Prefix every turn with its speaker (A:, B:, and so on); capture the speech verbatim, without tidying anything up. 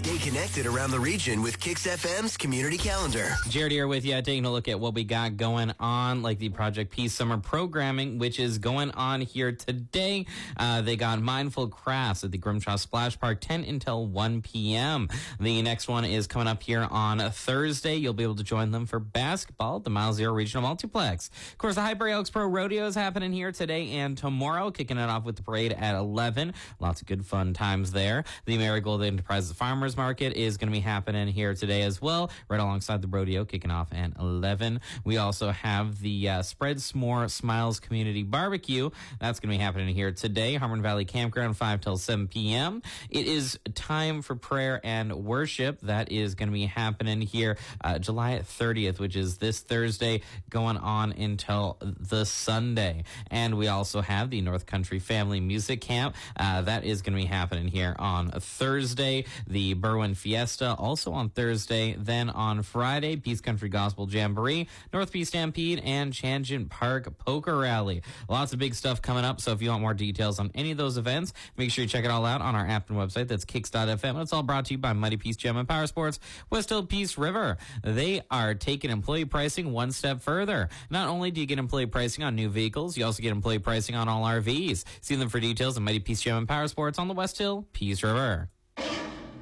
A: Stay connected around the region with Kix F M's community calendar.
B: Jared here with you, taking a look at what we got going on, like the Project Peace Summer Programming, which is going on here today. Uh, they got Mindful Crafts at the Grimshaw Splash Park, ten until one p.m. The next one is coming up here on Thursday. You'll be able to join them for basketball at the Mile Zero Regional Multiplex. Of course, the Highbury Elks Pro Rodeo is happening here today and tomorrow, kicking it off with the parade at eleven. Lots of good fun times there. The Marigold Enterprises Farmers Market is going to be happening here today as well, right alongside the rodeo, kicking off at eleven. We also have the uh, Spread S'more Smiles Community Barbecue. That's going to be happening here today. Harmon Valley Campground, five till seven p.m. It is time for prayer and worship. That is going to be happening here uh, July thirtieth, which is this Thursday, going on until the Sunday. And we also have the North Country Family Music Camp. Uh, that is going to be happening here on Thursday. The Berwyn Fiesta also on Thursday. Then on Friday, Peace Country Gospel Jamboree, North Peace Stampede, and Changent Park Poker Rally. Lots of big stuff coming up, so if you want more details on any of those events, make sure you check it all out on our app and website. That's kix dot f m. It's all brought to you by Mighty Peace Gem and Power Sports, West Hill Peace River. They are taking employee pricing one step further. Not only do you get employee pricing on new vehicles, you also get employee pricing on all R Vs. See them for details at Mighty Peace Gem and Power Sports on the West Hill Peace River.